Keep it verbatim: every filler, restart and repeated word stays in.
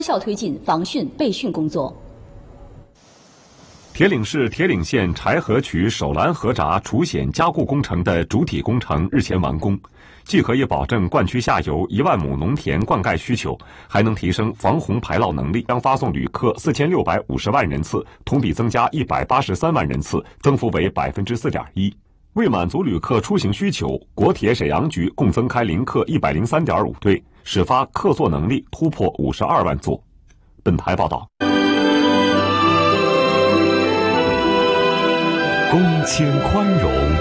效推进防汛备汛工作。 铁岭市铁岭县柴河渠首栏河闸除险加固工程的主体工程日前完工，既可以保证灌区下游一万亩农田灌溉需求，还能提升防洪排涝能力，将发送旅客四千六百五十万人次，同比增加一百八十三万人次，增幅为百分之四点一。为满足旅客出行需求，国铁沈阳局共增开临客一百零三点五对，始发客座能力突破五十二万座。本台报道。 公谦宽容。